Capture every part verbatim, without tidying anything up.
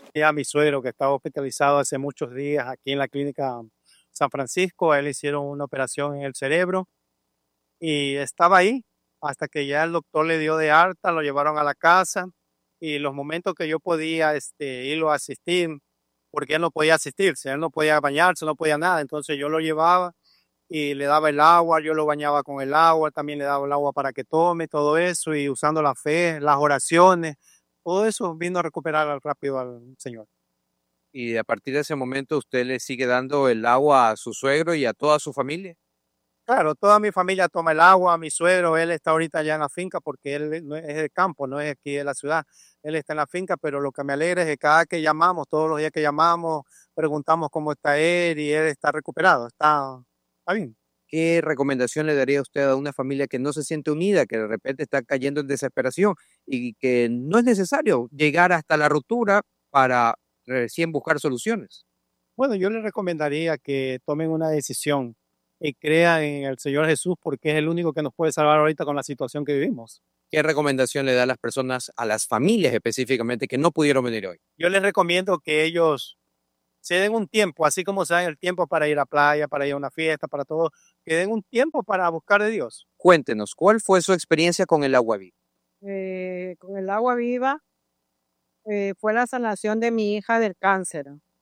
Y a mi suegro que estaba hospitalizado hace muchos días aquí en la clínica San Francisco. A él le hicieron una operación en el cerebro y estaba ahí hasta que ya el doctor le dio de alta, lo llevaron a la casa y los momentos que yo podía este, irlo a asistir, porque él no podía asistirse, él no podía bañarse, no podía nada, entonces yo lo llevaba y le daba el agua, yo lo bañaba con el agua, también le daba el agua para que tome, todo eso, y usando la fe, las oraciones, todo eso vino a recuperar rápido al Señor. Y a partir de ese momento usted le sigue dando el agua a su suegro y a toda su familia. Claro, toda mi familia toma el agua, mi suegro, él está ahorita ya en la finca porque él no es es de campo, no es aquí de la ciudad, él está en la finca, pero lo que me alegra es que cada que llamamos, todos los días que llamamos, preguntamos cómo está él y él está recuperado, está, está bien. ¿Qué recomendación le daría usted a una familia que no se siente unida, que de repente está cayendo en desesperación y que no es necesario llegar hasta la ruptura para recién buscar soluciones? Bueno, yo les recomendaría que tomen una decisión y crean en el Señor Jesús porque es el único que nos puede salvar ahorita con la situación que vivimos. ¿Qué recomendación le da a las personas, a las familias específicamente, que no pudieron venir hoy? Yo les recomiendo que ellos se den un tiempo, así como se dan el tiempo para ir a playa, para ir a una fiesta, para todo, que den un tiempo para buscar de Dios. Cuéntenos, ¿cuál fue su experiencia con el agua viva? Eh, con el agua viva eh, fue la sanación de mi hija del cáncer.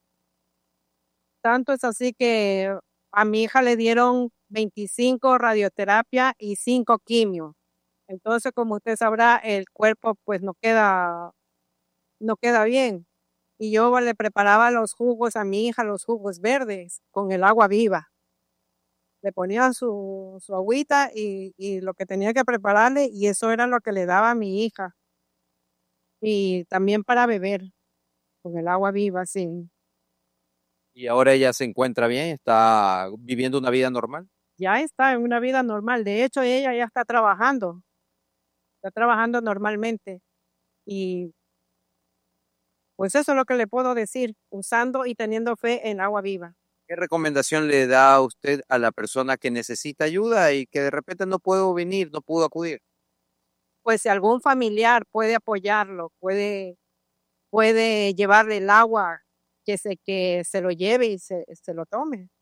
Tanto es así que a mi hija le dieron veinticinco radioterapia y cinco quimio. Entonces, como usted sabrá, el cuerpo pues no queda, no queda bien. Y yo le preparaba los jugos a mi hija, los jugos verdes, con el agua viva. Le ponía su, su agüita y, y lo que tenía que prepararle, y eso era lo que le daba a mi hija. Y también para beber, con el agua viva, sí. Y ahora ella se encuentra bien, está viviendo una vida normal. Ya está en una vida normal. De hecho, ella ya está trabajando, está trabajando normalmente. Y pues eso es lo que le puedo decir, usando y teniendo fe en agua viva. ¿Qué recomendación le da a usted a la persona que necesita ayuda y que de repente no pudo venir, no pudo acudir? Pues si algún familiar puede apoyarlo, puede, puede llevarle el agua, que se, que se lo lleve y se, se lo tome.